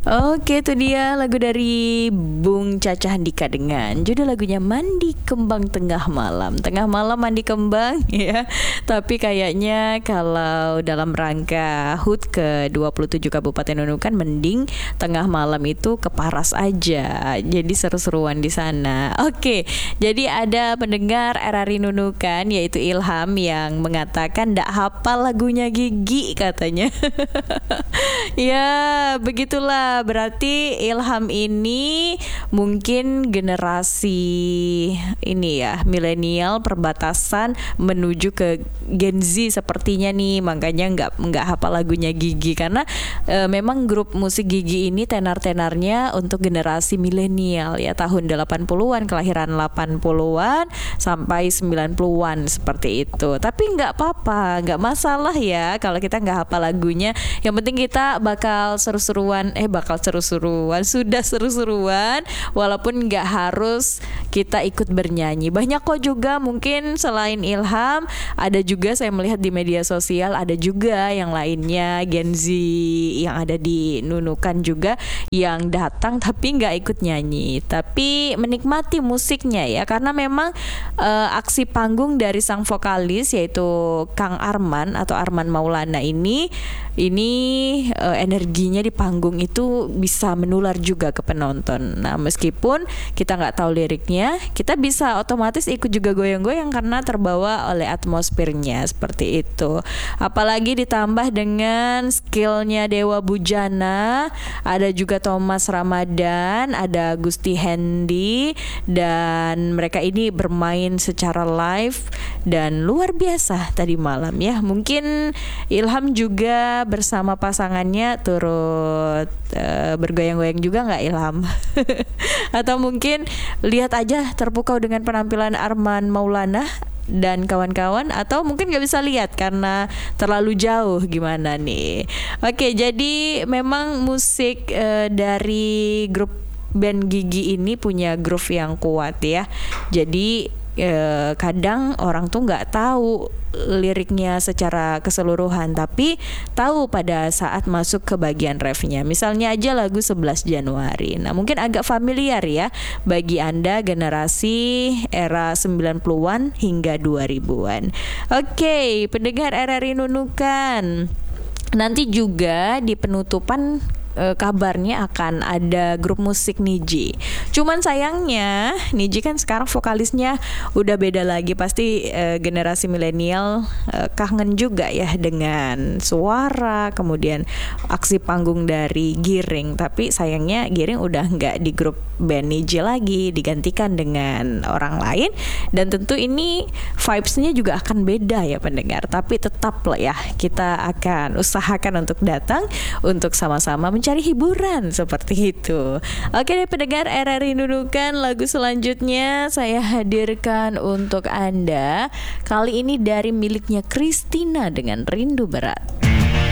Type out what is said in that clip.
Oke, itu dia lagu dari Bung Caca Handika dengan judul lagunya Mandi Kembang Tengah Malam. Tengah malam mandi kembang ya. Tapi kayaknya kalau dalam rangka HUT ke 27 Kabupaten Nunukan mending tengah malam itu ke Paras aja. Jadi seru-seruan di sana. Oke, jadi ada pendengar RRI Nunukan yaitu Ilham yang mengatakan ndak hafal lagunya Gigi katanya. Ya, begitulah. Berarti Ilham ini mungkin generasi ini ya, milenial perbatasan menuju ke Gen Z sepertinya nih. Makanya nggak hafal lagunya Gigi karena memang grup musik Gigi ini tenar-tenarnya untuk generasi milenial ya, tahun 80-an, kelahiran 80-an sampai 90-an seperti itu. Tapi nggak apa-apa, nggak masalah ya kalau kita nggak hafal lagunya. Yang penting kita bakal sudah seru-seruan walaupun nggak harus kita ikut bernyanyi. Banyak kok juga mungkin selain Ilham, ada juga saya melihat di media sosial ada juga yang lainnya Gen Z yang ada di Nunukan juga yang datang tapi nggak ikut nyanyi, tapi menikmati musiknya ya, karena memang aksi panggung dari sang vokalis yaitu Kang Arman atau Arman Maulana ini energinya di panggung itu bisa menular juga ke penonton. Nah, meskipun kita nggak tahu liriknya, kita bisa otomatis ikut juga goyang-goyang karena terbawa oleh atmosfernya seperti itu. Apalagi ditambah dengan skillnya Dewa Bujana, ada juga Thomas Ramadan, ada Gusti Hendy, dan mereka ini bermain secara live dan luar biasa tadi malam ya. Mungkin Ilham juga bersama pasangannya turut bergoyang-goyang juga nggak Ilham? Atau mungkin lihat aja terpukau dengan penampilan Arman Maulana dan kawan-kawan, atau mungkin nggak bisa lihat karena terlalu jauh, gimana nih? Oke, jadi memang musik dari grup band Gigi ini punya groove yang kuat ya. Jadi kadang orang tuh nggak tahu liriknya secara keseluruhan, tapi tahu pada saat masuk ke bagian refnya. Misalnya aja lagu 11 Januari. Nah, mungkin agak familiar ya bagi Anda generasi era 90-an hingga 2000-an. Oke, pendengar RRI Nunukan. Nanti juga di penutupan kabarnya akan ada grup musik Niji. Cuman sayangnya Niji kan sekarang vokalisnya udah beda lagi. Pasti generasi milenial kangen juga ya dengan suara, kemudian aksi panggung dari Giring. Tapi sayangnya Giring udah nggak di grup band Niji lagi, digantikan dengan orang lain. Dan tentu ini vibes-nya juga akan beda ya pendengar. Tapi tetap lah ya, kita akan usahakan untuk datang untuk sama-sama mencari hiburan seperti itu. Oke deh pendengar RRI Nunukan, lagu selanjutnya saya hadirkan untuk Anda. Kali ini dari miliknya Christina dengan Rindu Berat.